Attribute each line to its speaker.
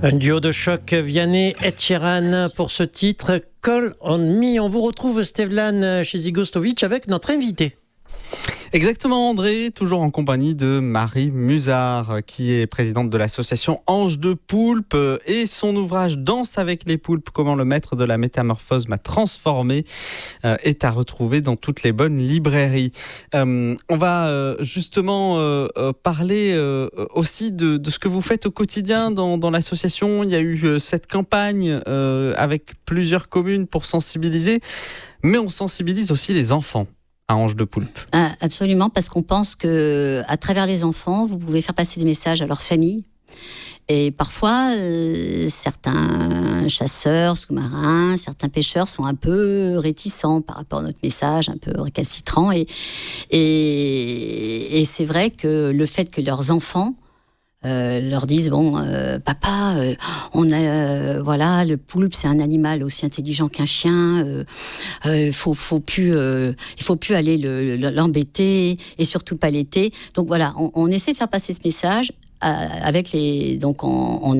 Speaker 1: Un duo de choc, Vianney et Sheeran pour ce titre Call on Me. On vous retrouve Stevlan Chizigostovic avec notre invité.
Speaker 2: Exactement, André, toujours en compagnie de Marie Musard, qui est présidente de l'association Ange de Poulpe, et son ouvrage Danse avec les poulpes, comment le maître de la métamorphose m'a transformé, est à retrouver dans toutes les bonnes librairies. On va justement parler aussi de ce que vous faites au quotidien dans l'association. Il y a eu cette campagne avec plusieurs communes pour sensibiliser, mais on sensibilise aussi les enfants à Ange de Poulpe.
Speaker 3: Absolument, parce qu'on pense que à travers les enfants, vous pouvez faire passer des messages à leur famille. Et parfois, certains chasseurs, sous-marins, certains pêcheurs sont un peu réticents par rapport à notre message, un peu récalcitrants. Et c'est vrai que le fait que leurs enfants leur disent papa, on a voilà, le poulpe c'est un animal aussi intelligent qu'un chien, il faut plus aller l'embêter et surtout pas l'été. Donc voilà, on essaie de faire passer ce message avec les, donc on